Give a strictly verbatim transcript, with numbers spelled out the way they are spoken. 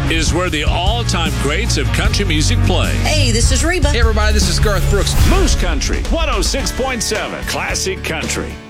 is where the all-time greats of country music play. Hey, this is Reba. Hey, everybody, this is Garth Brooks. Moose Country, one oh six point seven, Classic Country.